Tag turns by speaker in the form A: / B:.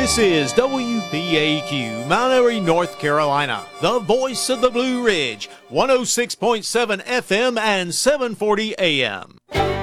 A: This is WPAQ, Mount Airy, North Carolina, the voice of the Blue Ridge, 106.7 FM and 740 AM.